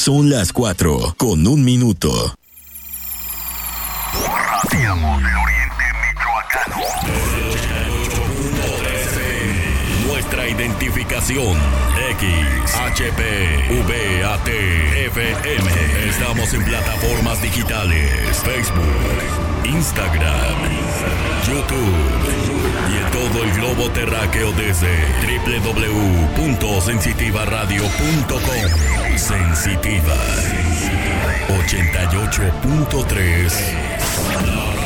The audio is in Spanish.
Son las 4:01. Radiamos del oriente michoacano. Nuestra identificación XHPVAT FM. Estamos en plataformas digitales: Facebook, Instagram, YouTube y en todo el globo terráqueo desde www.sensitivaradio.com. Sensitiva 88.3.